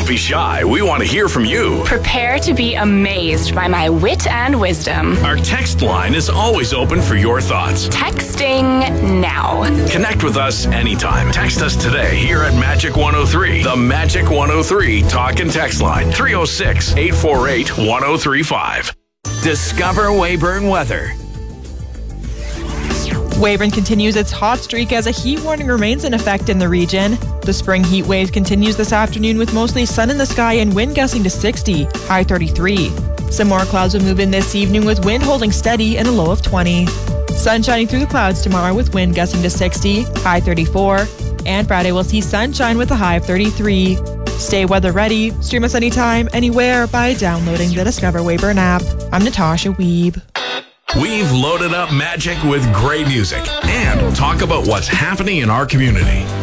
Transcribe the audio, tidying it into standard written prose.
Don't be shy. We want to hear from you. Prepare to be amazed by my wit and wisdom. Our text line is always open for your thoughts. Texting now. Connect with us anytime. Text us today here at Magic 103. The Magic 103 talk and text line. 306-848-1035. Discover Weyburn weather. Weyburn continues its hot streak as a heat warning remains in effect in the region. The spring heat wave continues this afternoon with mostly sun in the sky and wind gusting to 60, high 33. Some more clouds will move in this evening with wind holding steady and a low of 20. Sun shining through the clouds tomorrow with wind gusting to 60, high 34. And Friday we'll see sunshine with a high of 33. Stay weather ready. Stream us anytime, anywhere by downloading the Discover Weyburn app. I'm Natasha Wiebe. We've loaded up Magic with great music and talk about what's happening in our community.